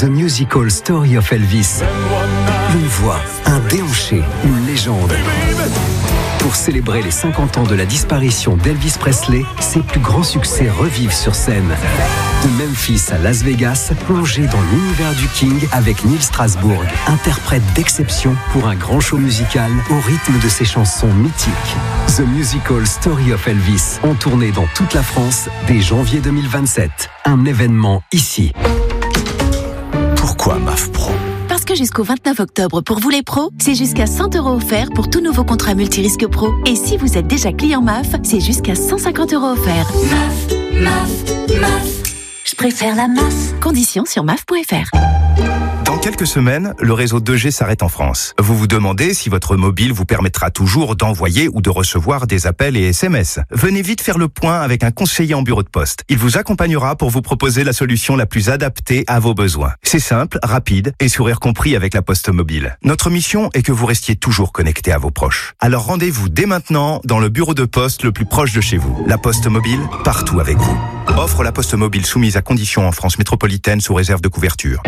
The Musical Story of Elvis. Une voix, un déhanché, une légende. Pour célébrer les 50 ans de la disparition d'Elvis Presley, ses plus grands succès revivent sur scène. De Memphis à Las Vegas, plongez dans l'univers du King avec Neil Strasbourg, interprète d'exception pour un grand show musical au rythme de ses chansons mythiques. The Musical Story of Elvis, en tournée dans toute la France dès janvier 2027. Un événement ici. Pourquoi MAF Pro ? Parce que jusqu'au 29 octobre, pour vous les pros, c'est jusqu'à 100 € offerts pour tout nouveau contrat multirisque pro. Et si vous êtes déjà client MAF, c'est jusqu'à 150 € offerts. MAF. Je préfère la MAF. Conditions sur maf.fr. Dans quelques semaines, le réseau 2G s'arrête en France. Vous vous demandez si votre mobile vous permettra toujours d'envoyer ou de recevoir des appels et SMS. Venez vite faire le point avec un conseiller en bureau de poste. Il vous accompagnera pour vous proposer la solution la plus adaptée à vos besoins. C'est simple, rapide et sourire compris avec la Poste Mobile. Notre mission est que vous restiez toujours connecté à vos proches. Alors rendez-vous dès maintenant dans le bureau de poste le plus proche de chez vous. La Poste Mobile, partout avec vous. Offre La Poste Mobile soumise à conditions en France métropolitaine sous réserve de couverture.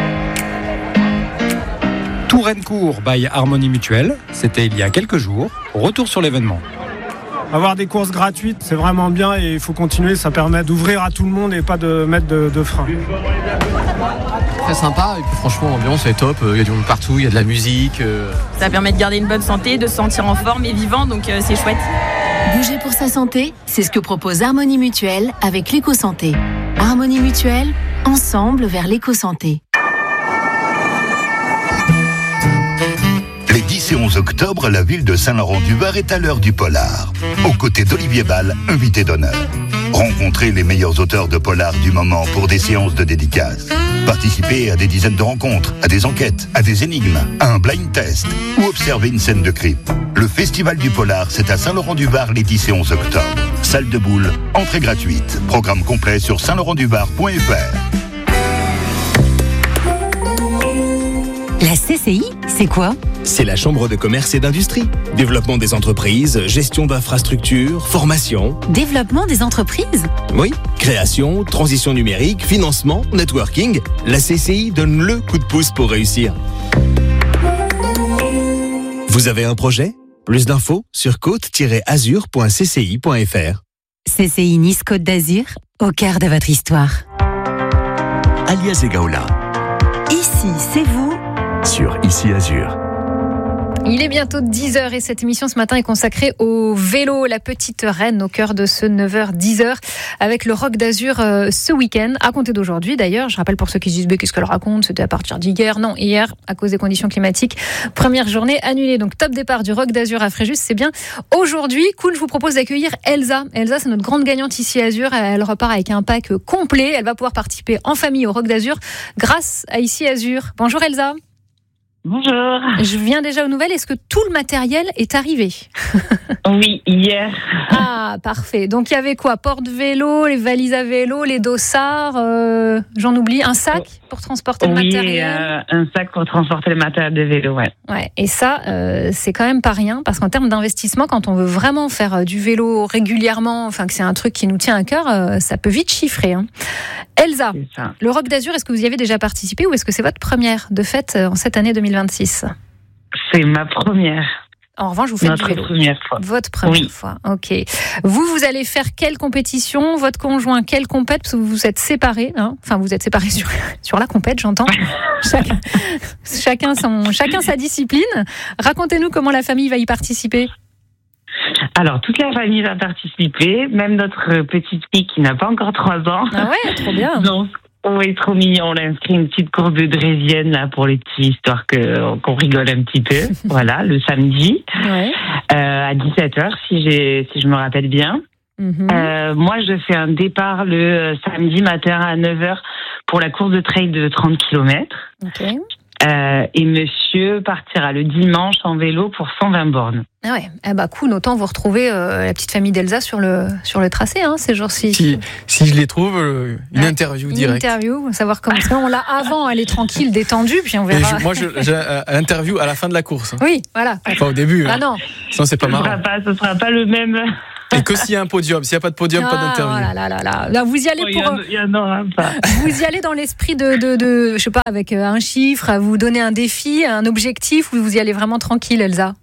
Touraine-Court by Harmonie Mutuelle, c'était il y a quelques jours. Retour sur l'événement. Avoir des courses gratuites, c'est vraiment bien et il faut continuer, ça permet d'ouvrir à tout le monde et pas de mettre de frein. Très sympa et puis franchement l'ambiance est top, il y a du monde partout, il y a de la musique. Ça permet de garder une bonne santé, de se sentir en forme et vivant, donc c'est chouette. Bouger pour sa santé, c'est ce que propose Harmonie Mutuelle avec l'éco-santé. Harmonie Mutuelle, ensemble vers l'éco-santé. Les 10 et 11 octobre, la ville de Saint-Laurent-du-Var est à l'heure du polar. Aux côtés d'Olivier Ball, invité d'honneur. Rencontrez les meilleurs auteurs de polar du moment pour des séances de dédicaces. Participez à des dizaines de rencontres, à des enquêtes, à des énigmes, à un blind test ou observez une scène de crime. Le Festival du Polar, c'est à Saint-Laurent-du-Var les 10 et 11 octobre. Salle de boule, entrée gratuite. Programme complet sur saintlaurentduvar.fr. La CCI, c'est quoi ? C'est la Chambre de commerce et d'industrie. Développement des entreprises, gestion d'infrastructures, formation. Développement des entreprises ? Oui, création, transition numérique, financement, networking. La CCI donne le coup de pouce pour réussir. Vous avez un projet ? Plus d'infos sur côte-azur.cci.fr. CCI Nice Côte d'Azur, au cœur de votre histoire. Alias Egaola. Ici, c'est vous. Sur Ici Azur. Il est bientôt 10h et cette émission ce matin est consacrée au vélo, la petite reine au cœur de ce 9h-10h avec le Rock d'Azur ce week-end, à compter d'aujourd'hui d'ailleurs. Je rappelle pour ceux qui se disent qu'est-ce qu'elle raconte, c'était à partir d'hier. Non, hier, à cause des conditions climatiques, première journée annulée. Donc top départ du Rock d'Azur à Fréjus, c'est bien aujourd'hui. Cool, je vous propose d'accueillir Elsa. Elsa, c'est notre grande gagnante ici à Azur. Elle repart avec un pack complet. Elle va pouvoir participer en famille au Rock d'Azur grâce à Ici Azur. Bonjour Elsa. Bonjour. Je viens déjà aux nouvelles. Est-ce que tout le matériel est arrivé ? Oui, hier. Ah, parfait. Donc, il y avait quoi ? Porte-vélo, les valises à vélo, les dossards, j'en oublie, un sac pour transporter le matériel. Un sac pour transporter le matériel de vélo, ouais. Ouais. Et ça, c'est quand même pas rien, parce qu'en termes d'investissement, quand on veut vraiment faire du vélo régulièrement, enfin que c'est un truc qui nous tient à cœur, ça peut vite chiffrer. Hein. Elsa, le Rock d'Azur, est-ce que vous y avez déjà participé ou est-ce que c'est votre première de fête en cette année 2026 ? C'est ma première. En revanche, vous faites du vélo. Première fois. Votre première fois, ok. Vous allez faire quelle compétition ? Votre conjoint, quelle compète ? Parce que vous vous êtes séparés, hein ? Enfin, vous êtes séparés sur la compète, j'entends. Chacun sa discipline. Racontez-nous comment la famille va y participer. Alors, toute la famille va participer, même notre petite fille qui n'a pas encore 3 ans. Ah ouais, trop bien. Donc, oui, trop mignon. On a inscrit une petite course de draisienne là pour les petits, histoire qu'on rigole un petit peu. Voilà, le samedi à 17h, si je me rappelle bien. Moi, je fais un départ le samedi matin à 9h pour la course de trail de 30 km. Okay. Et monsieur partira le dimanche en vélo pour 120 bornes. Ah ouais, cool, autant vous retrouver la petite famille d'Elsa sur le tracé ces jours-ci. Si je les trouve, une interview directe. Une interview, savoir comment ça. On l'a avant, elle est tranquille, détendue, puis on verra. Moi, j'ai interview à la fin de la course. Oui, voilà. Enfin, au début. Ah non. Sinon, c'est pas marrant. Ce sera pas le même. Et que s'il y a un podium. S'il n'y a pas de podium, pas d'interview. Là, vous y allez Il y en aura pas. Vous y allez dans l'esprit de je sais pas, avec un chiffre, à vous donner un défi, un objectif, ou vous y allez vraiment tranquille, Elsa?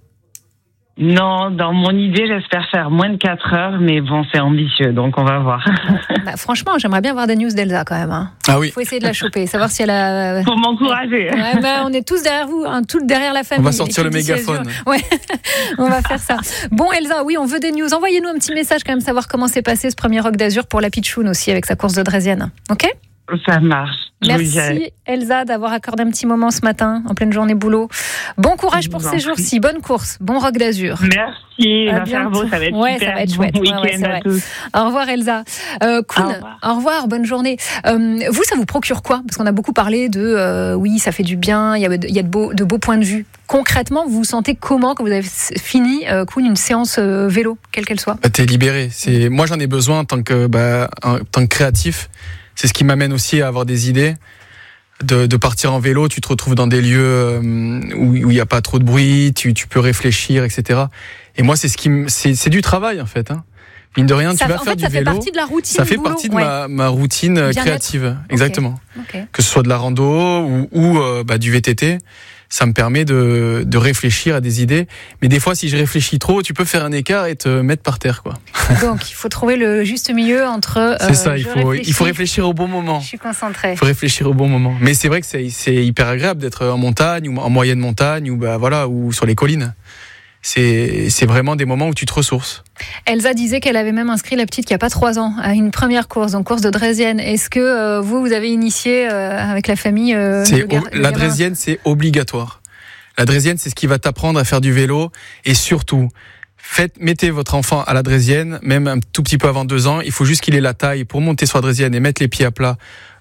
Non, dans mon idée, j'espère faire moins de 4 heures, mais bon, c'est ambitieux, donc on va voir. Franchement, j'aimerais bien voir des news d'Elsa quand même. Hein. Ah oui. Il faut essayer de la choper, savoir si elle a... Pour m'encourager. On est tous derrière vous, tout derrière la famille. On va sortir le mégaphone. Ouais, on va faire ça. Bon, Elsa, oui, on veut des news. Envoyez-nous un petit message quand même, savoir comment s'est passé ce premier Rock d'Azur pour la Pitchoun aussi, avec sa course de Drésienne. Ok ? Ça marche. Merci Elsa d'avoir accordé un petit moment ce matin en pleine journée boulot. Bon courage pour ces jours-ci, bonne course, bon Rock d'Azur. Merci, va faire beau, ça va être super. Ça va être chouette. Bon week-end à tous. Au revoir Elsa. Cool. Au revoir, bonne journée. Vous, ça vous procure quoi? Parce qu'on a beaucoup parlé de oui, ça fait du bien, il y a de beaux points de vue. Concrètement, vous vous sentez comment quand vous avez fini une séance vélo, quelle qu'elle soit? T'es libéré. Moi, j'en ai besoin en tant que créatif. C'est ce qui m'amène aussi à avoir des idées, de partir en vélo. Tu te retrouves dans des lieux où il n'y a pas trop de bruit, tu peux réfléchir, etc. Et moi, c'est du travail en fait. Hein. Mine de rien, tu vas faire du vélo. Ça fait partie de la routine. Ça fait partie de ma routine créative, exactement. Okay. Que ce soit de la rando ou du VTT. Ça me permet de réfléchir à des idées. Mais des fois, si je réfléchis trop, tu peux faire un écart et te mettre par terre, quoi. Donc, il faut trouver le juste milieu entre... c'est ça, il faut réfléchir au bon moment. Je suis concentrée. Il faut réfléchir au bon moment. Mais c'est vrai que c'est hyper agréable d'être en montagne, ou en moyenne montagne, ou sur les collines. C'est vraiment des moments où tu te ressources. Elsa disait qu'elle avait même inscrit la petite qui a pas 3 ans à une première course, donc course de Drésienne. Est-ce que vous avez initié avec la famille la Drésienne, c'est obligatoire. La Drésienne, c'est ce qui va t'apprendre à faire du vélo. Et surtout, mettez votre enfant à la Drésienne, même un tout petit peu avant 2 ans. Il faut juste qu'il ait la taille pour monter sur la Drésienne et mettre les pieds à plat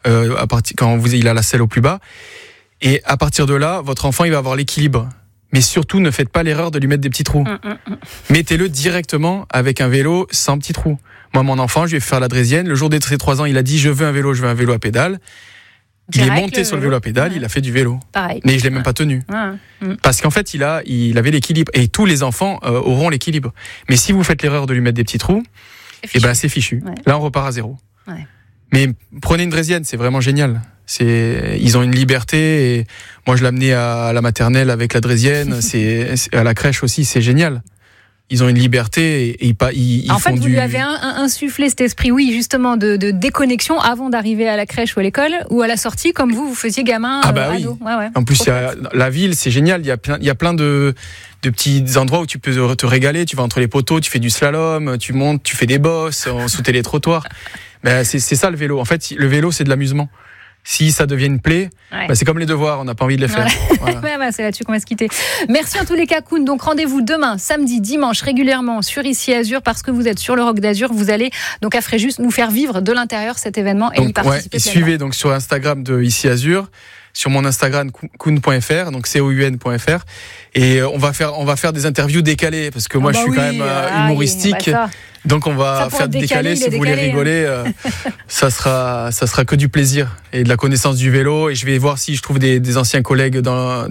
quand il a la selle au plus bas. Et à partir de là, votre enfant, il va avoir l'équilibre. Mais surtout, ne faites pas l'erreur de lui mettre des petits trous. Mettez-le directement avec un vélo sans petits trous. Moi, mon enfant, je lui ai fait faire la Drésienne. Le jour de ses 3 ans, il a dit « je veux un vélo à pédale ». Il est monté sur le vélo à pédale, il a fait du vélo. Pareil. Mais je l'ai même pas tenu. Parce qu'en fait, il avait l'équilibre. Et tous les enfants auront l'équilibre. Mais si vous faites l'erreur de lui mettre des petits trous, c'est fichu. Ouais. Là, on repart à zéro. Ouais. Mais prenez une Drésienne, c'est vraiment génial. Ils ont une liberté. Et moi, je l'amenais à la maternelle avec la Drésienne. À la crèche aussi, c'est génial. Ils ont une liberté et ils en font fait, vous lui avez insufflé cet esprit, oui, justement, de déconnexion avant d'arriver à la crèche ou à l'école, ou à la sortie, comme vous faisiez gamin, ado. Oui. Ouais. En plus, la ville, c'est génial. Il y a plein de petits endroits où tu peux te régaler. Tu vas entre les poteaux, tu fais du slalom, tu montes, tu fais des bosses, sauter les trottoirs. C'est ça le vélo. En fait, le vélo, c'est de l'amusement. Si ça devient une plaie, c'est comme les devoirs, on n'a pas envie de les faire. Voilà. C'est là-dessus qu'on va se quitter. Merci en tous les cas, Koun. Donc rendez-vous demain, samedi, dimanche, régulièrement sur Ici Azur, parce que vous êtes sur le Rock d'Azur. Vous allez donc à Fréjus nous faire vivre de l'intérieur cet événement et y participer. Et suivez donc sur Instagram de Ici Azur, sur mon Instagram koun.fr, donc coun.fr, et on va faire des interviews décalées parce que moi je suis quand même humoristique. Donc on va faire décaler, si vous voulez rigoler, ça sera que du plaisir et de la connaissance du vélo. Et je vais voir si je trouve des anciens collègues on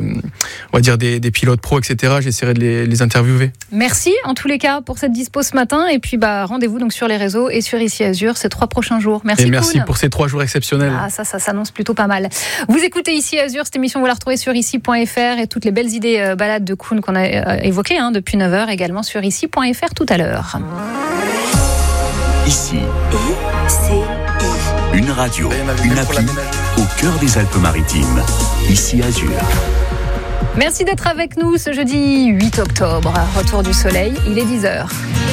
va dire des pilotes pros, etc. J'essaierai de les interviewer. Merci en tous les cas pour cette dispo ce matin. Et puis rendez-vous donc sur les réseaux et sur Ici Azur ces 3 prochains jours. Merci. Et merci pour ces 3 jours exceptionnels. Ça s'annonce plutôt pas mal. Vous écoutez Ici Azur, cette émission vous la retrouvez sur ici.fr et toutes les belles idées balades de Koun qu'on a évoquées depuis 9h également sur ici.fr tout à l'heure. Ici, une radio, une appli au cœur des Alpes-Maritimes. Ici Azur. Merci d'être avec nous ce jeudi 8 octobre. Retour du soleil, il est 10h.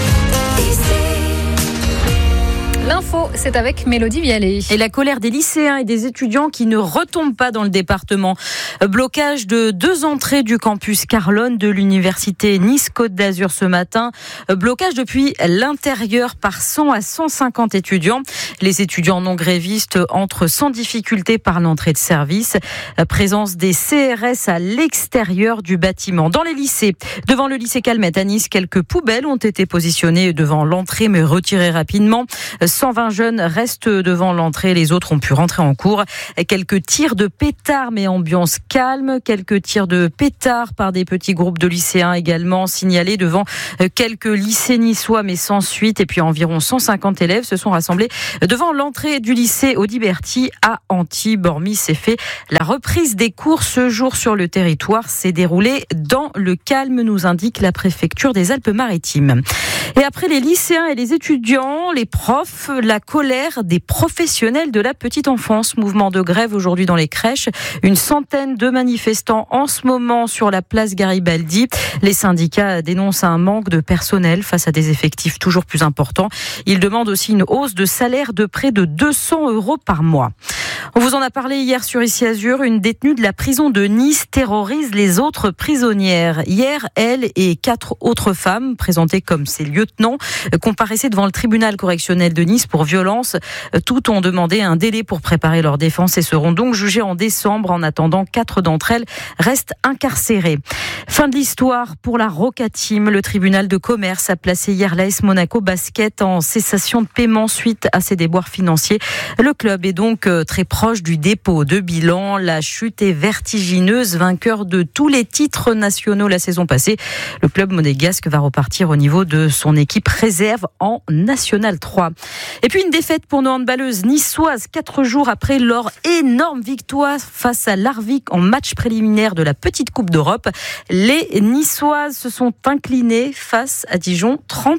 L'info, c'est avec Mélodie Vialet. Et la colère des lycéens et des étudiants qui ne retombent pas dans le département. Blocage de 2 entrées du campus Carlone de l'université Nice-Côte d'Azur ce matin. Blocage depuis l'intérieur par 100 à 150 étudiants. Les étudiants non grévistes entrent sans difficulté par l'entrée de service. Présence des CRS à l'extérieur du bâtiment. Dans les lycées, devant le lycée Calmette à Nice, quelques poubelles ont été positionnées devant l'entrée mais retirées rapidement. 120 jeunes restent devant l'entrée. Les autres ont pu rentrer en cours. Quelques tirs de pétards, mais ambiance calme. Quelques tirs de pétards par des petits groupes de lycéens également signalés devant quelques lycées niçois, mais sans suite. Et puis environ 150 élèves se sont rassemblés devant l'entrée du lycée Audiberti à Antibes. Hormis ces faits, la reprise des cours ce jour sur le territoire s'est déroulée dans le calme, nous indique la préfecture des Alpes-Maritimes. Et après les lycéens et les étudiants, les profs, la colère des professionnels de la petite enfance. Mouvement de grève aujourd'hui dans les crèches. Une centaine de manifestants en ce moment sur la place Garibaldi. Les syndicats dénoncent un manque de personnel face à des effectifs toujours plus importants. Ils demandent aussi une hausse de salaire de près de 200 € par mois. On vous en a parlé hier sur Ici Azur. Une détenue de la prison de Nice terrorise les autres prisonnières. Hier, elle et 4 autres femmes, présentées comme ses lieutenants, comparaissaient devant le tribunal correctionnel de Nice pour violence. Toutes ont demandé un délai pour préparer leur défense et seront donc jugées en décembre. En attendant, 4 d'entre elles restent incarcérées. Fin de l'histoire pour la Roca Team. Le tribunal de commerce a placé hier l'AS Monaco Basket en cessation de paiement suite à ses déboires financiers. Le club est donc très proche du dépôt de bilan. La chute est vertigineuse, vainqueur de tous les titres nationaux la saison passée. Le club monégasque va repartir au niveau de son équipe réserve en National 3. Et puis une défaite pour nos handballeuses niçoises 4 jours après leur énorme victoire face à Larvik en match préliminaire de la petite Coupe d'Europe. Les niçoises se sont inclinées face à Dijon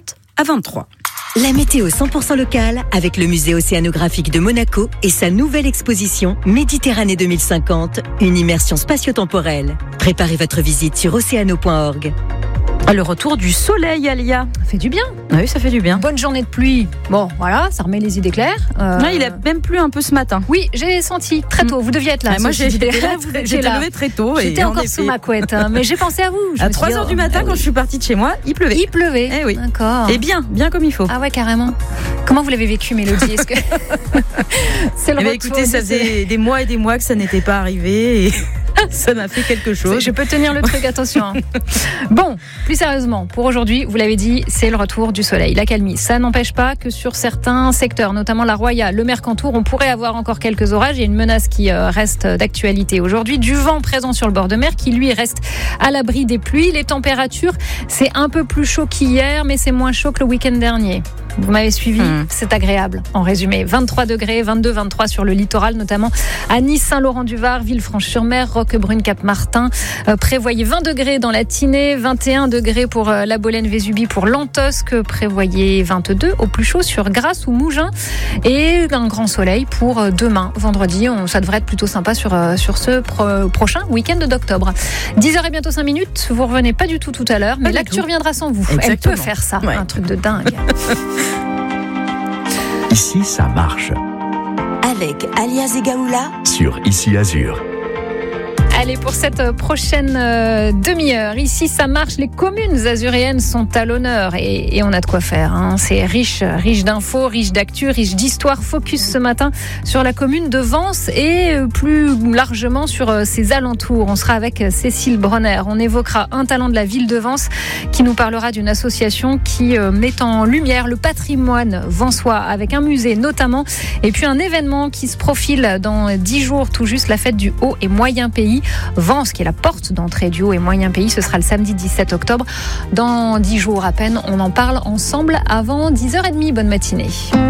30-23. La météo 100% locale avec le musée océanographique de Monaco et sa nouvelle exposition Méditerranée 2050, une immersion spatio-temporelle. Préparez votre visite sur océano.org. Le retour du soleil, Alia. Ça fait du bien. Oui, ça fait du bien. Bonne journée de pluie. Bon, voilà, ça remet les idées claires. Non, il a même plu un peu ce matin. Oui, j'ai senti très tôt. Vous deviez être là. Moi, j'étais levée très tôt. J'étais encore sous ma couette, mais j'ai pensé à vous. À 3h du matin, quand je suis partie de chez moi, il pleuvait. Il pleuvait. Eh oui. D'accord. Et bien comme il faut. Ah ouais, carrément. Comment vous l'avez vécu, Mélodie? Est-ce que c'est le retour? Écoutez, ça faisait des mois et des mois que ça n'était pas arrivé. Et ça m'a fait quelque chose. Je peux tenir le truc, attention. Bon, plus sérieusement, pour aujourd'hui, vous l'avez dit, c'est le retour du soleil, la calmie. Ça n'empêche pas que sur certains secteurs, notamment la Roya, le Mercantour, on pourrait avoir encore quelques orages. Il y a une menace qui reste d'actualité aujourd'hui. Du vent présent sur le bord de mer qui, lui, reste à l'abri des pluies. Les températures, c'est un peu plus chaud qu'hier, mais c'est moins chaud que le week-end dernier. Vous m'avez suivi, c'est agréable. En résumé, 23 degrés, 22, 23 sur le littoral, notamment à Nice, Saint-Laurent-du-Var, Villefranche-sur-Mer, Roquebrune, Cap-Martin. Prévoyez 20 degrés dans la Tinée, 21 degrés pour la Bolène-Vésubie, pour Lantosque. Prévoyez 22 au plus chaud sur Grasse ou Mougins. Et un grand soleil pour demain, vendredi. Ça devrait être plutôt sympa sur ce prochain week-end d'octobre. 10h et bientôt 5 minutes. Vous revenez pas du tout à l'heure, mais l'actu reviendra sans vous. Exactement. Elle peut faire ça, un truc de dingue. Ici, ça marche. Avec Alia Zegaoula Sur Ici Azur. Allez, pour cette prochaine demi-heure, ici ça marche, les communes azuréennes sont à l'honneur et on a de quoi faire. Hein. C'est riche d'infos, riche d'actu, riche d'histoire. Focus ce matin sur la commune de Vence et plus largement sur ses alentours. On sera avec Cécile Bronner. On évoquera un talent de la ville de Vence qui nous parlera d'une association qui met en lumière le patrimoine vensois avec un musée notamment et puis un événement qui se profile dans 10 jours tout juste, la fête du Haut et Moyen Pays. Vence, qui est la porte d'entrée du Haut et Moyen Pays, ce sera le samedi 17 octobre. Dans 10 jours à peine, on en parle ensemble avant 10h30. Bonne matinée.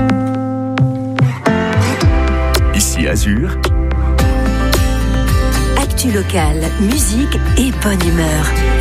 Ici Azur. Actu locale, musique et bonne humeur.